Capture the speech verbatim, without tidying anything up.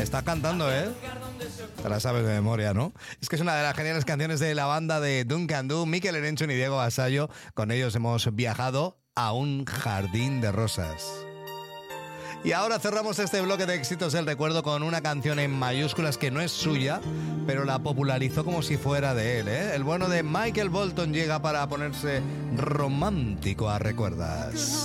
Estás cantando, ¿eh? Te la sabes de memoria, ¿no? Es que es una de las geniales canciones de la banda de Duncan Du, Mikel Erenchun y Diego Vasallo. Con ellos hemos viajado a un jardín de rosas. Y ahora cerramos este bloque de éxitos del recuerdo con una canción en mayúsculas que no es suya, pero la popularizó como si fuera de él, ¿eh? El bueno de Michael Bolton llega para ponerse romántico a recuerdas.